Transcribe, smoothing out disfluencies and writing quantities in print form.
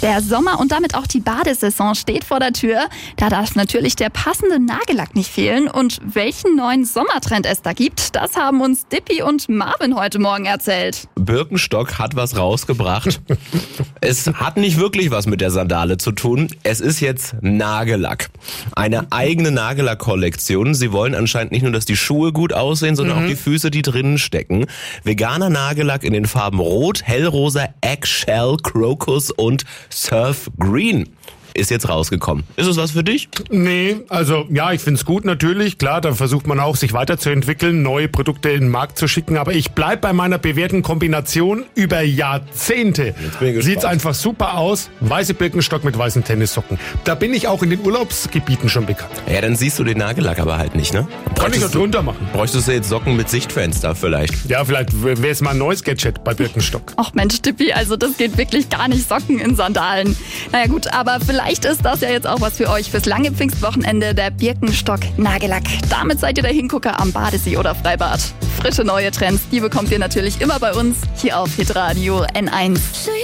Der Sommer und damit auch die Badesaison steht vor der Tür. Da darf natürlich der passende Nagellack nicht fehlen. Und welchen neuen Sommertrend es da gibt, das haben uns Dippy und Marvin heute Morgen erzählt. Birkenstock hat was rausgebracht. Es hat nicht wirklich was mit der Sandale zu tun. Es ist jetzt Nagellack. Eine eigene Nagellack-Kollektion. Sie wollen anscheinend nicht nur, dass die Schuhe gut aussehen, sondern auch die Füße, die drinnen stecken. Veganer Nagellack in den Farben Rot, Hellrosa, Eggshell, Crocus und Surf Green ist jetzt rausgekommen. Ist es was für dich? Nee, also ja, ich find's gut natürlich. Klar, da versucht man auch, sich weiterzuentwickeln, neue Produkte in den Markt zu schicken. Aber ich bleib bei meiner bewährten Kombination über Jahrzehnte. Jetzt bin ich gespannt. Sieht's einfach super aus. Weiße Birkenstock mit weißen Tennissocken. Da bin ich auch in den Urlaubsgebieten schon bekannt. Ja, dann siehst du den Nagellack aber halt nicht, ne? Kann ich auch drunter machen. Bräuchtest du jetzt Socken mit Sichtfenster vielleicht? Ja, vielleicht wäre es mal ein neues Gadget bei Birkenstock. Ach Mensch, Dippy, also das geht wirklich gar nicht, Socken in Sandalen. Naja gut, aber vielleicht ist das ja jetzt auch was für euch fürs lange Pfingstwochenende, der Birkenstock-Nagellack. Damit seid ihr der Hingucker am Badesee oder Freibad. Frische neue Trends, die bekommt ihr natürlich immer bei uns hier auf Hitradio N1.